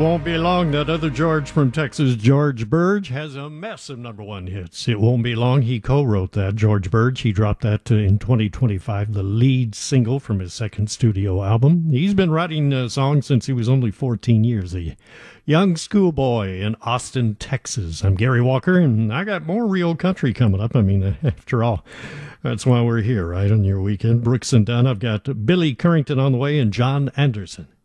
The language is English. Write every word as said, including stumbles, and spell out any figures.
won't be long. That other George from Texas, George Burge, has a mess of number one hits. It won't be long. He co-wrote that, George Burge. He dropped that uh, in twenty twenty-five, the lead single from his second studio album. He's been writing uh, songs since he was only fourteen years, a young schoolboy in Austin, Texas. I'm Gary Walker, and I got more real country coming up. I mean, uh, after all, that's why we're here, right, on your weekend. Brooks and Dunn. I've got Billy Currington on the way and John Anderson.